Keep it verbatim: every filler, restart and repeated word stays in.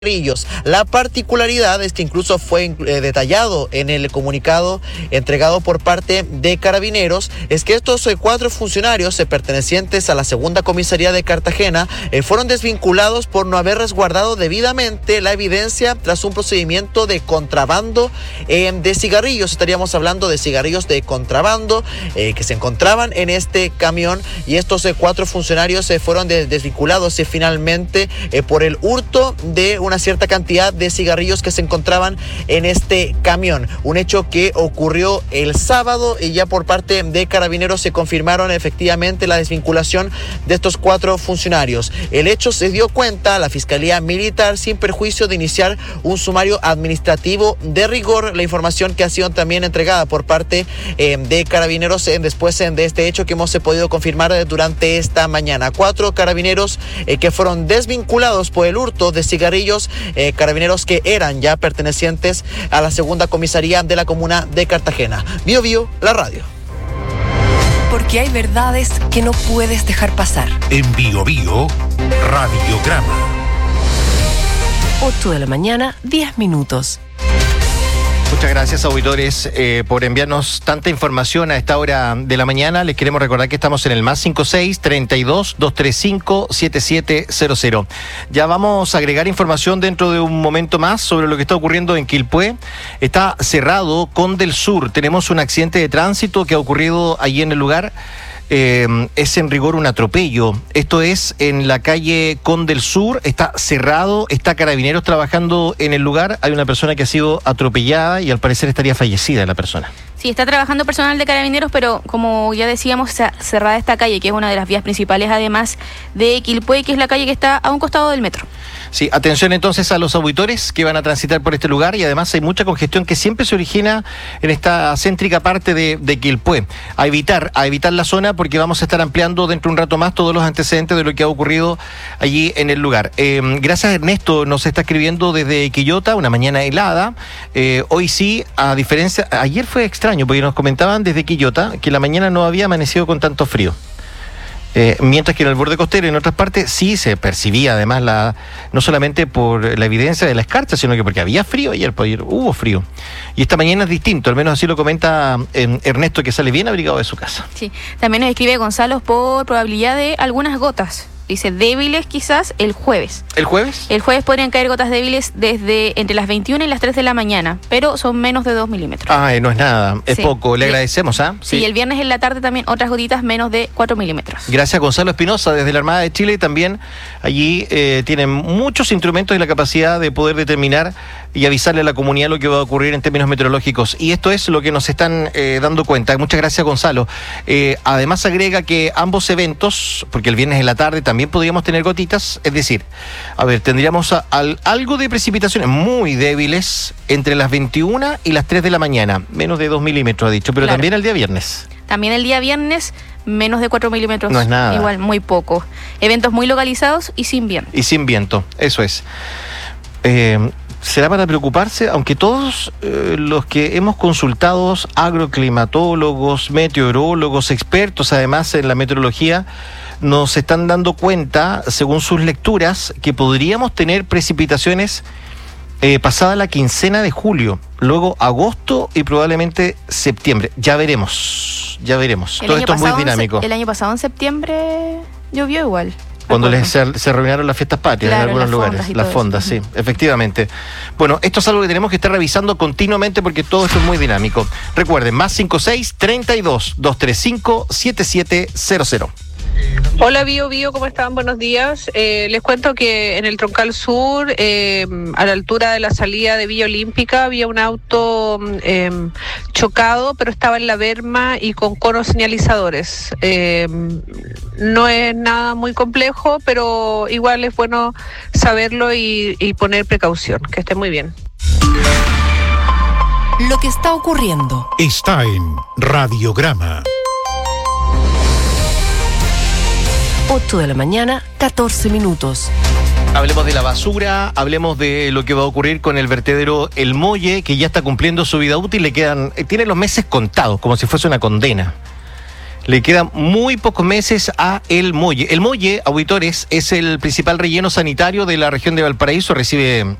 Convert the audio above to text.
La particularidad es que incluso fue eh, detallado en el comunicado entregado por parte de Carabineros, es que estos eh, cuatro funcionarios eh, pertenecientes a la segunda comisaría de Cartagena eh, fueron desvinculados por no haber resguardado debidamente la evidencia tras un procedimiento de contrabando eh, de cigarrillos. Estaríamos hablando de cigarrillos de contrabando eh, que se encontraban en este camión, y estos eh, cuatro funcionarios eh, fueron de, desvinculados eh, finalmente eh, por el hurto de una una cierta cantidad de cigarrillos que se encontraban en este camión. Un hecho que ocurrió el sábado, y ya por parte de Carabineros se confirmaron efectivamente la desvinculación de estos cuatro funcionarios. El hecho se dio cuenta a la Fiscalía Militar sin perjuicio de iniciar un sumario administrativo de rigor. La información que ha sido también entregada por parte eh, de Carabineros eh, después eh, de este hecho que hemos eh, podido confirmar eh, durante esta mañana. Cuatro carabineros eh, que fueron desvinculados por el hurto de cigarrillos. Eh, carabineros que eran ya pertenecientes a la segunda comisaría de la comuna de Cartagena. Bio Bio, la radio. Porque hay verdades que no puedes dejar pasar. En Bio Bio, Radiograma. ocho de la mañana, diez minutos. Muchas gracias, auditores, eh, por enviarnos tanta información a esta hora de la mañana. Les queremos recordar que estamos en el más cinco seis, treinta y dos, doscientos treinta y cinco, setenta y siete cero cero. Ya vamos a agregar información dentro de un momento más sobre lo que está ocurriendo en Quilpué. Está cerrado Conde del Sur. Tenemos un accidente de tránsito que ha ocurrido allí en el lugar. Eh, es en rigor un atropello. Esto es en la calle Conde del Sur, está cerrado, está Carabineros trabajando en el lugar. Hay una persona que ha sido atropellada y al parecer estaría fallecida la persona. Sí, está trabajando personal de Carabineros, pero como ya decíamos, cerrada esta calle, que es una de las vías principales, además de Quilpué, que es la calle que está a un costado del metro. Sí, atención entonces a los auditores que van a transitar por este lugar, y además hay mucha congestión que siempre se origina en esta céntrica parte de, de Quilpué. A evitar, a evitar la zona, porque vamos a estar ampliando dentro de un rato más todos los antecedentes de lo que ha ocurrido allí en el lugar. Eh, gracias, Ernesto, nos está escribiendo desde Quillota, una mañana helada. Eh, hoy sí, a diferencia, ayer fue extraño, porque nos comentaban desde Quillota que la mañana no había amanecido con tanto frío. Eh, mientras que en el borde costero y en otras partes sí se percibía además la no solamente por la evidencia de la escarcha, sino que porque había frío ayer, pues ayer hubo frío. Y esta mañana es distinto, al menos así lo comenta eh, Ernesto, que sale bien abrigado de su casa. Sí, también nos escribe Gonzalo por probabilidad de algunas gotas. Dice débiles quizás el jueves. ¿El jueves? El jueves podrían caer gotas débiles desde entre las veintiuna y las tres de la mañana, pero son menos de dos milímetros. Ah, no es nada, es sí. poco, le sí. agradecemos, ¿ah? ¿eh? Sí. Y el viernes en la tarde también otras gotitas menos de cuatro milímetros. Gracias, Gonzalo Espinosa, desde la Armada de Chile. También allí eh, tienen muchos instrumentos y la capacidad de poder determinar y avisarle a la comunidad lo que va a ocurrir en términos meteorológicos. Y esto es lo que nos están eh, dando cuenta. Muchas gracias, Gonzalo. Eh, además agrega que ambos eventos, porque el viernes en la tarde también podríamos tener gotitas, es decir, a ver, tendríamos a, a, algo de precipitaciones muy débiles entre las veintiuna y las tres de la mañana, menos de dos milímetros ha dicho, pero claro, también el día viernes. También el día viernes, menos de cuatro milímetros. No es nada. Igual, muy poco. Eventos muy localizados y sin viento. Y sin viento, eso es. Eh, ¿Será para preocuparse? Aunque todos eh, los que hemos consultado, agroclimatólogos, meteorólogos, expertos además en la meteorología, nos están dando cuenta, según sus lecturas, que podríamos tener precipitaciones eh, pasada la quincena de julio, luego agosto y probablemente septiembre. Ya veremos, ya veremos. Todo esto es muy dinámico. El año pasado en septiembre llovió igual. Cuando les, se, se reuniaron las fiestas patrias, claro, en algunos las lugares, las fondas, sí, efectivamente. Bueno, esto es algo que tenemos que estar revisando continuamente porque todo esto es muy dinámico. Recuerden, más cinco seis, treinta y dos, doscientos treinta y cinco, setenta y siete cero cero. Hola Bio Bio, ¿cómo están? Buenos días. Eh, les cuento que en el Troncal Sur, eh, a la altura de la salida de Villa Olímpica, había un auto eh, chocado, pero estaba en la berma y con conos señalizadores. Eh, no es nada muy complejo, pero igual es bueno saberlo y, y poner precaución. Que esté muy bien. Lo que está ocurriendo está en Radiograma. ocho de la mañana, catorce minutos. Hablemos de la basura, hablemos de lo que va a ocurrir con el vertedero El Molle, que ya está cumpliendo su vida útil, le quedan, tiene los meses contados, como si fuese una condena. Le quedan muy pocos meses a El Molle. El Molle, auditores, es el principal relleno sanitario de la región de Valparaíso, recibe